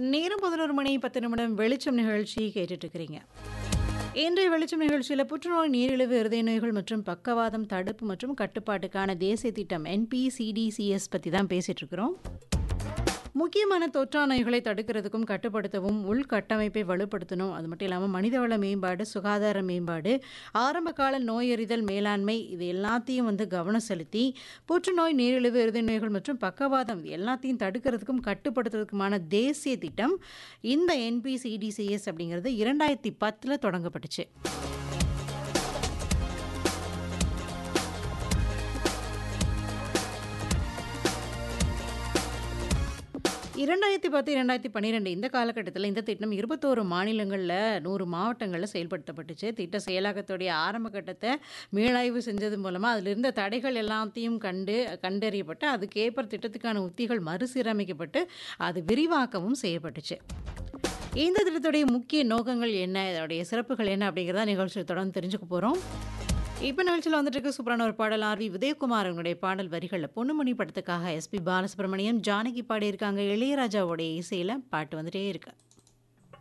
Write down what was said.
நேரம் 11 மணி 10 நிமிடம் வெளிச்சம் நிகழ்ச்சி கேட்டுட்டு இருக்கிறீங்க. இன்றைய வெளிச்சம் நிகழ்ச்சியில் புற்றுநோய், நீரிழிவு, இருதய நோய்கள் மற்றும் பக்கவாதம் தடுப்பு மற்றும் கட்டுப்பாட்டுக்கான தேசிய திட்டம் NPCDCS பற்றி தான் பேசிட்டு இருக்கிறோம். முக்கியமான தொற்றா நோய்களை தடுக்கிறதுக்கும் கட்டுப்படுத்தவும் உள்கட்டமைப்பை வலுப்படுத்தணும். அது மட்டும் இல்லாமல் மனிதவள மேம்பாடு, சுகாதார மேம்பாடு, ஆரம்பகால நோயறிதல் மேலாண்மை இது எல்லாத்தையும் கவனம் செலுத்தி புற்றுநோய், நீரிழிவு, இருதய நோய்கள் மற்றும் பக்கவாதம் இது எல்லாத்தையும் தடுக்கிறதுக்கும் கட்டுப்படுத்துறதுக்குமான தேசிய திட்டம் இந்த NPCDCS அப்படிங்கிறது 2010 தொடங்கப்பட்டுச்சு. 2010, 2012 இந்த காலகட்டத்தில் இந்த திட்டம் 21 மாநிலங்களில் 100 மாவட்டங்களில் செயல்படுத்தப்பட்டுச்சு. திட்ட செயலாக்கத்துடைய ஆரம்ப கட்டத்தை மீளாய்வு செஞ்சது மூலமாக அதில் இருந்த தடைகள் எல்லாத்தையும் கண்டறியப்பட்டு அதுக்கேற்ப திட்டத்துக்கான உத்திகள் மறுசீரமைக்கப்பட்டு அது விரிவாக்கமும் செய்யப்பட்டுச்சு. இந்த திட்டத்துடைய முக்கிய நோக்கங்கள் என்ன, இதோடைய சிறப்புகள் என்ன அப்படிங்கிறத நிகழ்ச்சியை தொடர்ந்து தெரிஞ்சுக்க போகிறோம். இப்போ நிகழ்ச்சியில் வந்துட்டு இருக்க சூப்பரான ஒரு பாடல் ஆர்வி உதயகுமார் அவங்களுடைய பாடல் வரிகளில் பொன்னுமணி படத்துக்காக SP பாலசுப்ரமணியம், ஜானகி பாடியிருக்காங்க. இளையராஜாவுடைய இசையில் பாட்டு வந்துட்டே இருக்கு.